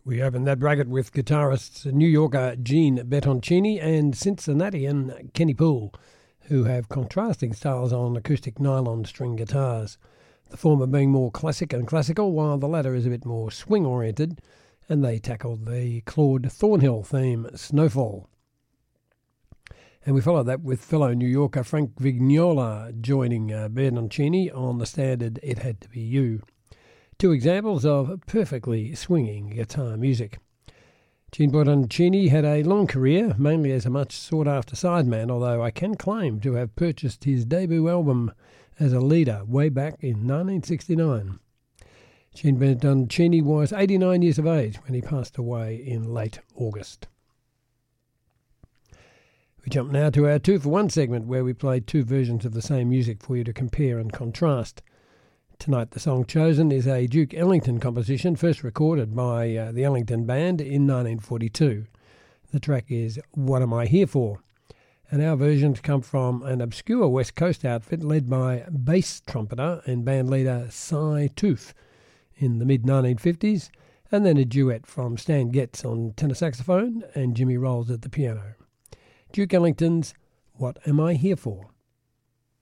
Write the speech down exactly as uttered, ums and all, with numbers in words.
We opened that bracket with guitarists New Yorker Gene Bertoncini and Cincinnatian Kenny Poole, who have contrasting styles on acoustic nylon string guitars, the former being more classic and classical, while the latter is a bit more swing-oriented, and they tackled the Claude Thornhill theme, Snowfall. And we followed that with fellow New Yorker Frank Vignola joining uh, Bertoncini on the standard It Had to Be You. Two examples of perfectly swinging guitar music. Gene Bertoncini had a long career, mainly as a much sought-after sideman, although I can claim to have purchased his debut album as a leader way back in nineteen sixty-nine. Gene Bertoncini was eighty-nine years of age when he passed away in late August. We jump now to our two for one segment, where we played two versions of the same music for you to compare and contrast. Tonight the song chosen is a Duke Ellington composition, first recorded by uh, the Ellington Band in nineteen forty-two. The track is What Am I Here For? And our versions come from an obscure West Coast outfit led by bass trumpeter and band leader Cy Tooth in the mid nineteen fifties, and then a duet from Stan Getz on tenor saxophone and Jimmy Rolls at the piano. Duke Ellington's What Am I Here For?